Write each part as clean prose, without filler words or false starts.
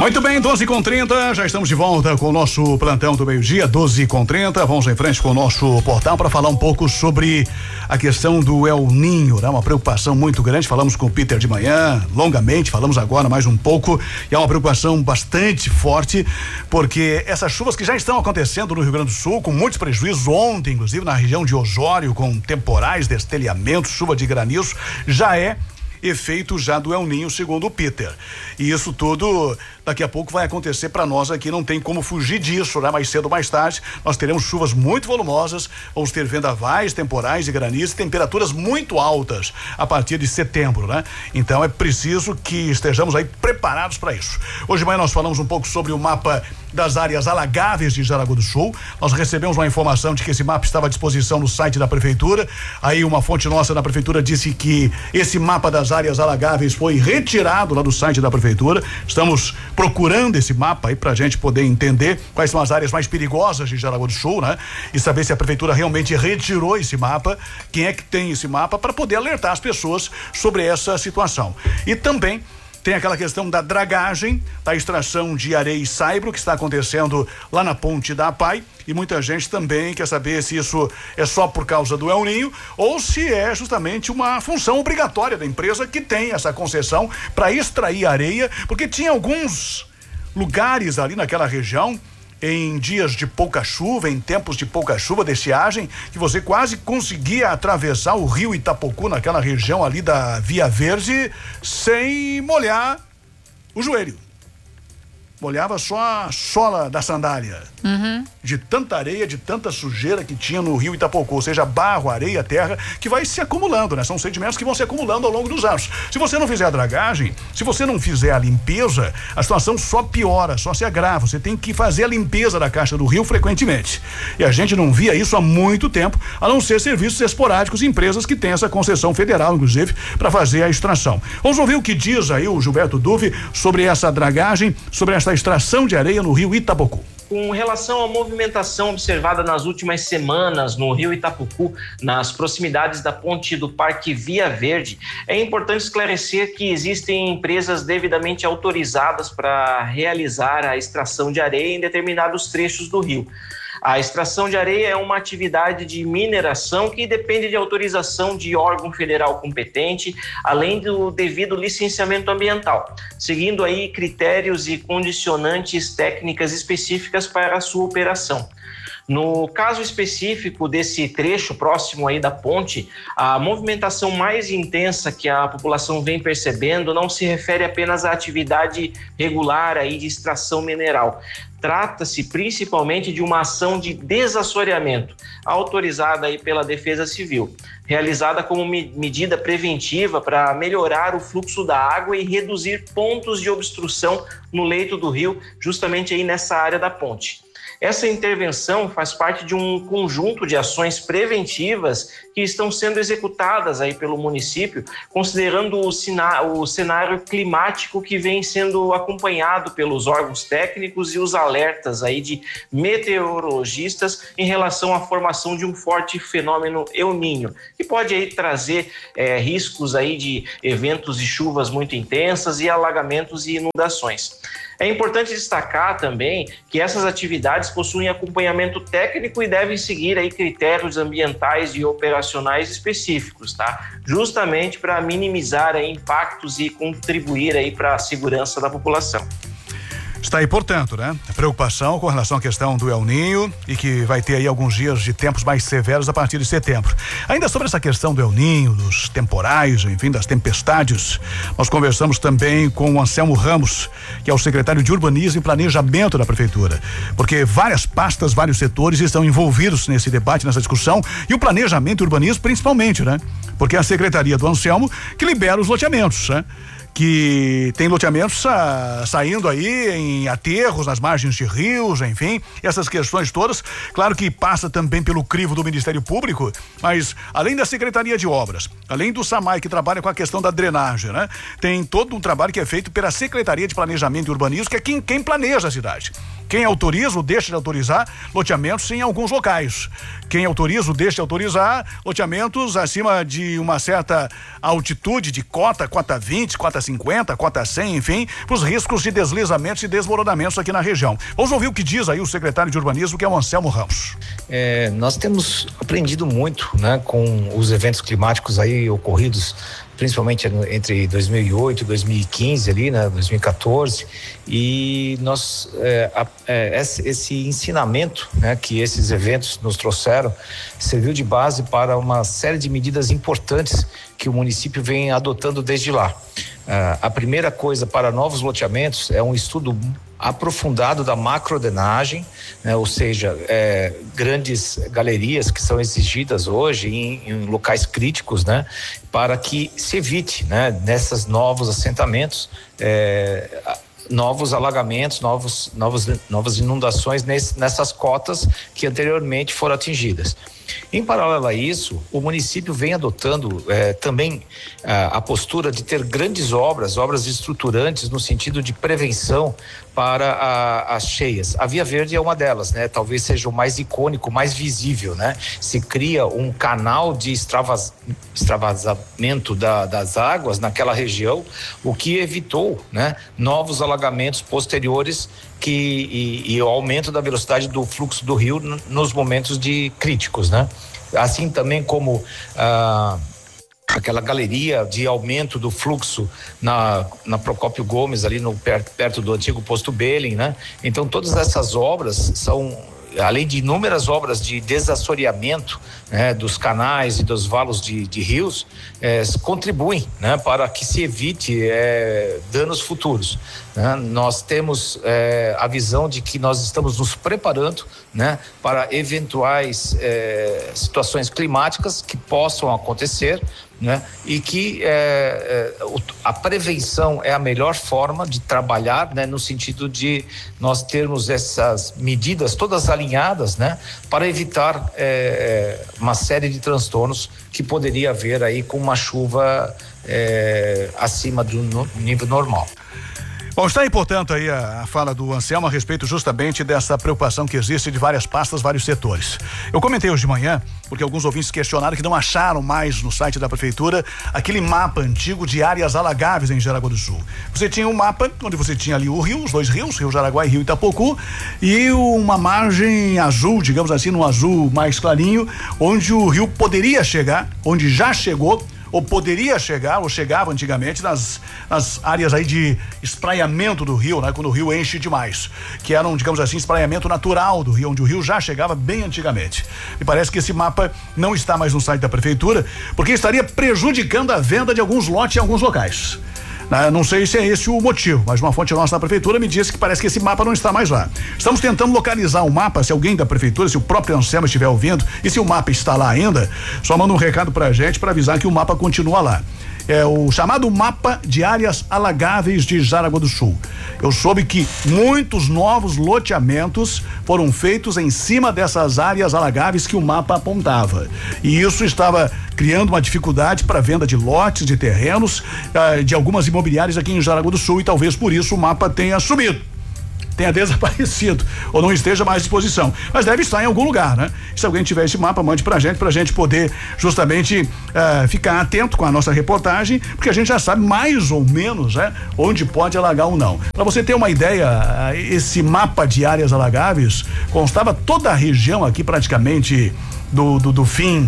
Muito bem, 12h30, já estamos de volta com o nosso plantão do meio-dia, 12h30. Vamos em frente com o nosso portal para falar um pouco sobre a questão do El Ninho, né? Uma preocupação muito grande. Falamos com o Peter de manhã, longamente, falamos agora mais um pouco, e é uma preocupação bastante forte, porque essas chuvas que já estão acontecendo no Rio Grande do Sul, com muitos prejuízos, ontem, inclusive na região de Osório, com temporais, destelhamentos, chuva de granizo, já é efeito já do El Ninho, segundo o Peter. E isso tudo daqui a pouco vai acontecer para nós aqui, não tem como fugir disso, né? Mais cedo ou mais tarde nós teremos chuvas muito volumosas, vamos ter vendavais, temporais e granizo, temperaturas muito altas a partir de setembro, né? Então é preciso que estejamos aí preparados para isso. Hoje de manhã nós falamos um pouco sobre o mapa das áreas alagáveis de Jaraguá do Sul. Nós recebemos uma informação de que esse mapa estava à disposição no site da prefeitura. Aí uma fonte nossa na prefeitura disse que esse mapa das áreas alagáveis foi retirado lá do site da prefeitura. Estamos procurando esse mapa aí pra gente poder entender quais são as áreas mais perigosas de Jaraguá do Sul, né? E saber se a prefeitura realmente retirou esse mapa, quem é que tem esse mapa, para poder alertar as pessoas sobre essa situação. E também tem aquela questão da dragagem, da extração de areia e saibro que está acontecendo lá na ponte da APAI, e muita gente também quer saber se isso é só por causa do El Ninho ou se é justamente uma função obrigatória da empresa que tem essa concessão para extrair areia, porque tinha alguns lugares ali naquela região em dias de pouca chuva, em tempos de pouca chuva, de estiagem, que você quase conseguia atravessar o rio Itapocu naquela região ali da Via Verde sem molhar o joelho. Molhava só a sola da sandália. De tanta areia, de tanta sujeira que tinha no rio Itapocu, ou seja, barro, areia, terra, que vai se acumulando, né? São sedimentos que vão se acumulando ao longo dos anos. Se você não fizer a dragagem, se você não fizer a limpeza, a situação só piora, só se agrava. Você tem que fazer a limpeza da caixa do rio frequentemente. E a gente não via isso há muito tempo, a não ser serviços esporádicos, empresas que têm essa concessão federal, inclusive, para fazer a extração. Vamos ouvir o que diz aí o Gilberto Duve sobre essa dragagem, sobre essa extração de areia no rio Itapocu. Com relação à movimentação observada nas últimas semanas no rio Itapocu, nas proximidades da ponte do Parque Via Verde, é importante esclarecer que existem empresas devidamente autorizadas para realizar a extração de areia em determinados trechos do rio. A extração de areia é uma atividade de mineração que depende de autorização de órgão federal competente, além do devido licenciamento ambiental, seguindo aí critérios e condicionantes técnicas específicas para a sua operação. No caso específico desse trecho próximo aí da ponte, a movimentação mais intensa que a população vem percebendo não se refere apenas à atividade regular aí de extração mineral. Trata-se principalmente de uma ação de desassoreamento, autorizada aí pela Defesa Civil, realizada como medida preventiva para melhorar o fluxo da água e reduzir pontos de obstrução no leito do rio, justamente aí nessa área da ponte. Essa intervenção faz parte de um conjunto de ações preventivas que estão sendo executadas aí pelo município, considerando o cenário climático que vem sendo acompanhado pelos órgãos técnicos e os alertas aí de meteorologistas em relação à formação de um forte fenômeno El Ninho, que pode aí trazer riscos aí de eventos de chuvas muito intensas e alagamentos e inundações. É importante destacar também que essas atividades possuem acompanhamento técnico e devem seguir aí critérios ambientais e operacionais específicos, tá? Justamente para minimizar aí impactos e contribuir aí para a segurança da população. Está aí, portanto, né? A preocupação com relação à questão do El Ninho e que vai ter aí alguns dias de tempos mais severos a partir de setembro. Ainda sobre essa questão do El Ninho, dos temporais, enfim, das tempestades, nós conversamos também com o Anselmo Ramos, que é o secretário de Urbanismo e Planejamento da Prefeitura, porque várias pastas, vários setores estão envolvidos nesse debate, nessa discussão, e o planejamento e urbanismo principalmente, né? Porque é a secretaria do Anselmo que libera os loteamentos, né? Que tem loteamentos saindo aí em aterros, nas margens de rios, enfim, essas questões todas. Claro que passa também pelo crivo do Ministério Público, mas além da Secretaria de Obras, além do SAMAI, que trabalha com a questão da drenagem, né? Tem todo um trabalho que é feito pela Secretaria de Planejamento e Urbanismo, que é quem planeja a cidade. Quem autoriza ou deixa de autorizar loteamentos em alguns locais. Quem autoriza ou deixa de autorizar loteamentos acima de uma certa altitude de cota 20, cota 50, cota 100, enfim, para os riscos de deslizamentos e desmoronamentos aqui na região. Vamos ouvir o que diz aí o secretário de Urbanismo, que é o Anselmo Ramos. Nós temos aprendido muito, né, com os eventos climáticos aí ocorridos, principalmente entre 2008 e 2015 ali, né, 2014, e nós esse ensinamento, né, que esses eventos nos trouxeram serviu de base para uma série de medidas importantes que o município vem adotando desde lá. A primeira coisa para novos loteamentos é um estudo aprofundado da macrodenagem, né, ou seja, grandes galerias que são exigidas hoje em locais críticos, né, para que se evite, né, nesses novos assentamentos, novos alagamentos, novas inundações nessas cotas que anteriormente foram atingidas. Em paralelo a isso, o município vem adotando também a postura de ter grandes obras estruturantes no sentido de prevenção para as cheias. A Via Verde é uma delas, né? Talvez seja o mais icônico, mais visível, né? Se cria um canal de extravasamento das águas naquela região, o que evitou, né, novos alagamentos posteriores e o aumento da velocidade do fluxo do rio nos momentos de críticos, né? Assim também como aquela galeria de aumento do fluxo na Procópio Gomes, ali perto do antigo posto Belém, né? Então todas essas obras são, além de inúmeras obras de desassoreamento, né, dos canais e dos valos de rios, contribuem, né, para que se evite danos futuros, né? Nós temos a visão de que nós estamos nos preparando, né, para eventuais situações climáticas que possam acontecer, né? E que a prevenção é a melhor forma de trabalhar, né, no sentido de nós termos essas medidas todas alinhadas, né, para evitar uma série de transtornos que poderia haver aí com uma chuva acima do nível normal. Bom, está aí, portanto, aí a fala do Anselmo a respeito justamente dessa preocupação que existe de várias pastas, vários setores. Eu comentei hoje de manhã, porque alguns ouvintes questionaram que não acharam mais no site da prefeitura aquele mapa antigo de áreas alagáveis em Jaraguá do Sul. Você tinha um mapa onde você tinha ali o rio, os dois rios, Rio Jaraguá e Rio Itapocu, e uma margem azul, digamos assim, num azul mais clarinho, onde o rio poderia chegar, onde já chegou, ou poderia chegar, ou chegava antigamente nas áreas aí de espraiamento do rio, né? Quando o rio enche demais, que eram, digamos assim, espraiamento natural do rio, onde o rio já chegava bem antigamente. Me parece que esse mapa não está mais no site da prefeitura, porque estaria prejudicando a venda de alguns lotes em alguns locais. Não sei se é esse o motivo, mas uma fonte nossa da prefeitura me disse que parece que esse mapa não está mais lá. Estamos tentando localizar o mapa, se alguém da prefeitura, se o próprio Anselmo estiver ouvindo, e se o mapa está lá ainda, só manda um recado pra gente para avisar que o mapa continua lá. É o chamado mapa de áreas alagáveis de Jaraguá do Sul. Eu soube que muitos novos loteamentos foram feitos em cima dessas áreas alagáveis que o mapa apontava. E isso estava criando uma dificuldade para venda de lotes, de terrenos, de algumas imobiliárias aqui em Jaraguá do Sul, e talvez por isso o mapa tenha sumido, tenha desaparecido ou não esteja mais à disposição, mas deve estar em algum lugar, né? Se alguém tiver esse mapa, mande pra gente poder justamente ficar atento com a nossa reportagem, porque a gente já sabe mais ou menos, né, onde pode alagar ou não. Para você ter uma ideia, esse mapa de áreas alagáveis constava toda a região aqui praticamente do fim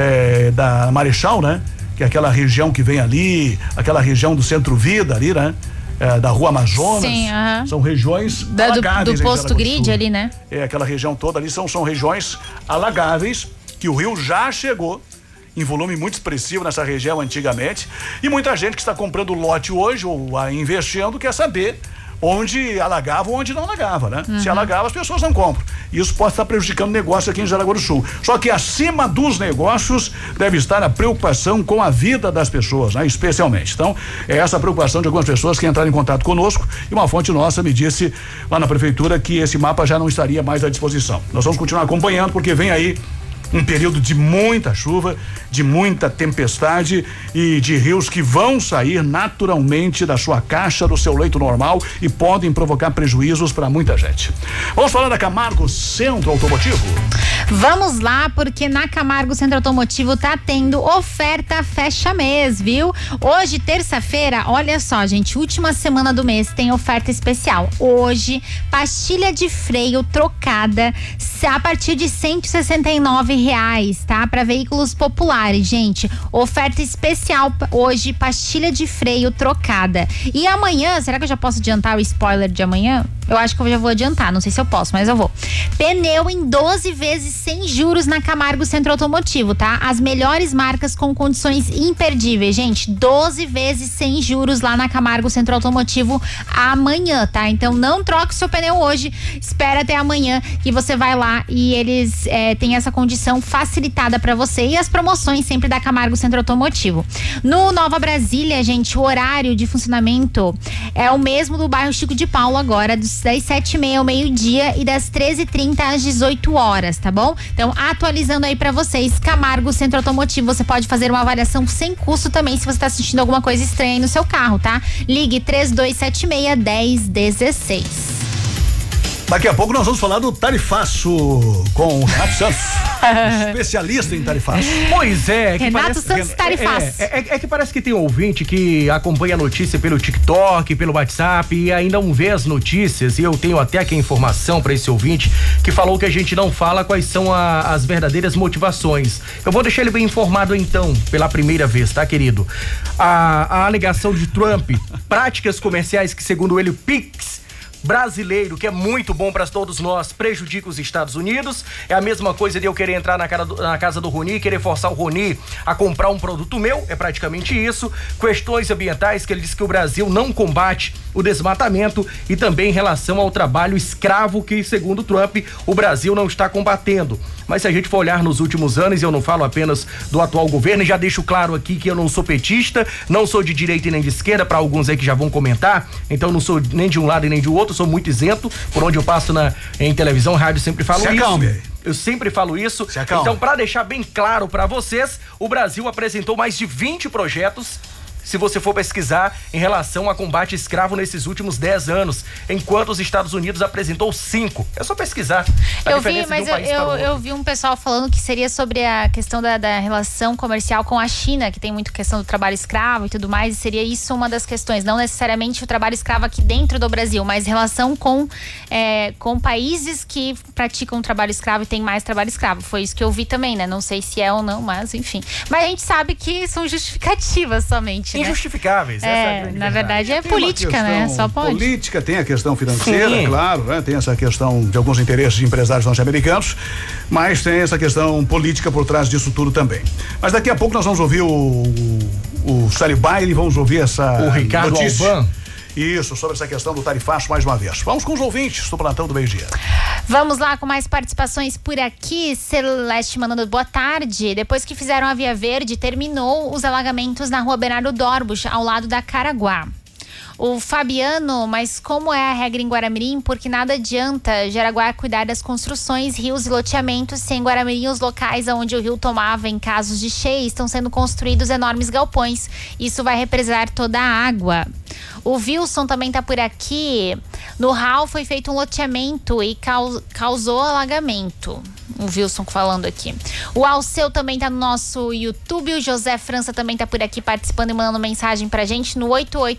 da Marechal, né? Que é aquela região que vem ali, aquela região do Centro-Vida ali, né? Da Rua Amazonas. Sim, são regiões alagáveis. Do posto grid ali, né? Aquela região toda ali são regiões alagáveis, que o rio já chegou em volume muito expressivo nessa região antigamente, e muita gente que está comprando lote hoje ou investindo quer saber onde alagava ou onde não alagava, né? Se alagava, as pessoas não compram. Isso pode estar prejudicando o negócio aqui em Jaraguá do Sul. Só que acima dos negócios deve estar a preocupação com a vida das pessoas, né? Especialmente. Então, é essa a preocupação de algumas pessoas que entraram em contato conosco, e uma fonte nossa me disse lá na prefeitura que esse mapa já não estaria mais à disposição. Nós vamos continuar acompanhando, porque vem aí um período de muita chuva, de muita tempestade e de rios que vão sair naturalmente da sua caixa, do seu leito normal e podem provocar prejuízos para muita gente. Vamos falar da Camargo Centro Automotivo? Vamos lá, porque na Camargo Centro Automotivo tá tendo oferta fecha mês, viu? Hoje, terça-feira, olha só, gente, última semana do mês tem oferta especial. Hoje, pastilha de freio trocada a partir de R$169, tá? Para veículos populares, gente. Oferta especial hoje, pastilha de freio trocada. E amanhã, será que eu já posso adiantar o spoiler de amanhã? Eu acho que eu já vou adiantar, não sei se eu posso, mas eu vou. Pneu em 12 vezes sem juros na Camargo Centro Automotivo, tá? As melhores marcas com condições imperdíveis, gente. 12 vezes sem juros lá na Camargo Centro Automotivo amanhã, tá? Então não troque o seu pneu hoje, espera até amanhã que você vai lá e eles têm essa condição facilitada para você. E as promoções sempre da Camargo Centro Automotivo. No Nova Brasília, gente, o horário de funcionamento é o mesmo do bairro Chico de Paulo agora, das 7h30 ao meio-dia e das 13h30 às 18 horas, tá bom? Então, atualizando aí pra vocês, Camargo Centro Automotivo, você pode fazer uma avaliação sem custo também se você tá sentindo alguma coisa estranha aí no seu carro, tá? Ligue 3276-1016. Daqui a pouco nós vamos falar do tarifaço com o Renato Santos, especialista em tarifaço. Pois é. Renato Santos Tarifaço. É que parece que tem um ouvinte que acompanha a notícia pelo TikTok, pelo WhatsApp e ainda não vê as notícias, e eu tenho até aqui a informação para esse ouvinte que falou que a gente não fala quais são as verdadeiras motivações. Eu vou deixar ele bem informado então, pela primeira vez, tá, querido? A alegação de Trump, práticas comerciais que, segundo ele, o PIX brasileiro, que é muito bom para todos nós, prejudica os Estados Unidos. É a mesma coisa de eu querer entrar na casa do Rony, querer forçar o Rony a comprar um produto meu, é praticamente isso. Questões ambientais, que ele diz que o Brasil não combate o desmatamento, e também em relação ao trabalho escravo, que, segundo Trump, o Brasil não está combatendo. Mas se a gente for olhar nos últimos anos, e eu não falo apenas do atual governo, e já deixo claro aqui que eu não sou petista, não sou de direita e nem de esquerda, para alguns aí que já vão comentar, então não sou nem de um lado e nem de outro, sou muito isento, por onde eu passo em televisão, rádio, sempre falo isso. Eu sempre falo isso. Então, para deixar bem claro para vocês, o Brasil apresentou mais de 20 projetos, se você for pesquisar, em relação a combate escravo nesses últimos 10 anos, enquanto os Estados Unidos apresentou 5. É só pesquisar. Eu vi, mas eu vi um pessoal falando que seria sobre a questão da relação comercial com a China, que tem muito questão do trabalho escravo e tudo mais, e seria isso uma das questões, não necessariamente o trabalho escravo aqui dentro do Brasil, mas relação com países que praticam trabalho escravo e tem mais trabalho escravo. Foi isso que eu vi também, né? Não sei se é ou não, mas enfim. Mas a gente sabe que são justificativas somente. Injustificáveis. Na verdade é política, né? Só pode. Política, tem a questão financeira, claro, né? Tem essa questão de alguns interesses de empresários norte-americanos, mas tem essa questão política por trás disso tudo também. Mas daqui a pouco nós vamos ouvir o Salibá e vamos ouvir essa o Ricardo notícia. Alban. Isso, sobre essa questão do tarifaço mais uma vez. Vamos com os ouvintes do Plantão do Meio-Dia. Vamos lá com mais participações por aqui. Celeste mandando boa tarde. Depois que fizeram a Via Verde, terminou os alagamentos na rua Bernardo Dorbusch, ao lado da Caraguá. O Fabiano, mas como é a regra em Guaramirim? Porque nada adianta Jaraguá cuidar das construções, rios e loteamentos, se em Guaramirim os locais onde o rio tomava em casos de cheia estão sendo construídos enormes galpões. Isso vai represar toda a água. O Wilson também tá por aqui. No Hall foi feito um loteamento e causou alagamento. O Wilson falando aqui. O Alceu também tá no nosso YouTube. O José França também tá por aqui participando e mandando mensagem pra gente no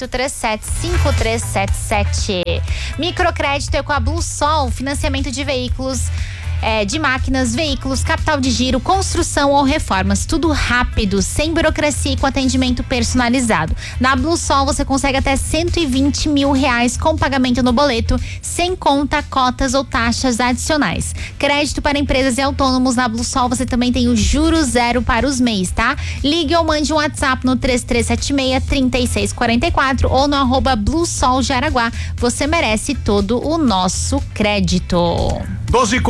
8837-5377. Microcrédito é com a Blue Sol, financiamento de veículos, de máquinas, veículos, capital de giro, construção ou reformas. Tudo rápido, sem burocracia e com atendimento personalizado. Na Blue Sol você consegue até R$120 mil com pagamento no boleto, sem conta, cotas ou taxas adicionais. Crédito para empresas e autônomos. Na Blue Sol você também tem o juro zero para os MEIs, tá? Ligue ou mande um WhatsApp no 3376-3644 ou no @Blue Sol Jaraguá. Você merece todo o nosso crédito. 12 com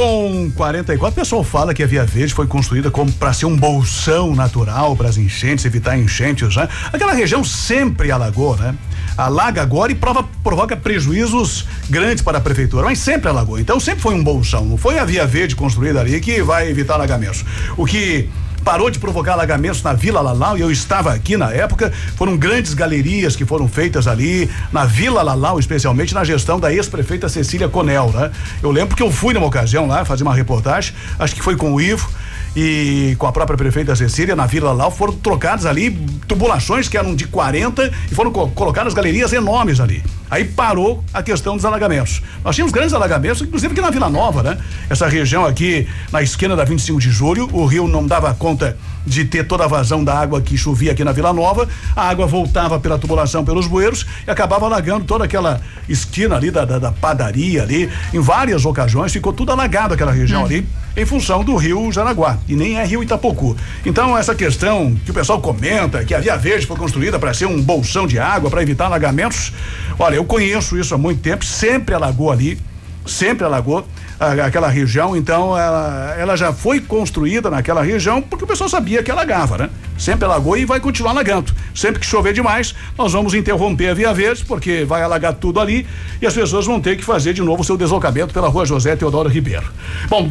com 44, o pessoal fala que a Via Verde foi construída como para ser um bolsão natural para as enchentes, evitar enchentes, né? Aquela região sempre alagou, né? Alaga agora e provoca prejuízos grandes para a prefeitura, mas sempre alagou. Então sempre foi um bolsão, não foi a Via Verde construída ali que vai evitar alagamentos. O que parou de provocar alagamentos na Vila Lalau, e eu estava aqui na época, foram grandes galerias que foram feitas ali na Vila Lalau, especialmente na gestão da ex-prefeita Cecília Conel, né? Eu lembro que eu fui numa ocasião lá fazer uma reportagem, acho que foi com o Ivo e com a própria prefeita Cecília, na Vila Lalau, foram trocadas ali tubulações que eram de 40 e foram colocadas galerias enormes ali. Aí parou a questão dos alagamentos. Nós tínhamos grandes alagamentos, inclusive aqui na Vila Nova, né? Essa região aqui, na esquina da 25 de julho, o rio não dava conta de ter toda a vazão da água que chovia aqui na Vila Nova, a água voltava pela tubulação pelos bueiros e acabava alagando toda aquela esquina ali da padaria ali, em várias ocasiões ficou tudo alagado aquela região ali, em função do rio Jaraguá, e nem é rio Itapocu. Então essa questão que o pessoal comenta, que a Via Verde foi construída para ser um bolsão de água, para evitar alagamentos, olha, eu conheço isso há muito tempo, sempre alagou ali, sempre alagou aquela região, então ela já foi construída naquela região porque o pessoal sabia que alagava, né? Sempre alagou e vai continuar alagando. Sempre que chover demais, nós vamos interromper a Via Verde, porque vai alagar tudo ali e as pessoas vão ter que fazer de novo o seu deslocamento pela Rua José Teodoro Ribeiro. Bom,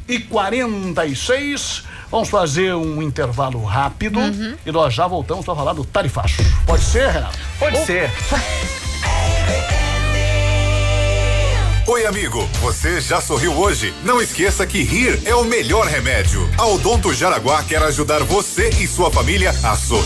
12h46, vamos fazer um intervalo rápido e nós já voltamos para falar do tarifaço. Pode ser, Renato? Pode ser. Oi, amigo, você já sorriu hoje? Não esqueça que rir é o melhor remédio. A Odonto Jaraguá quer ajudar você e sua família a sorrir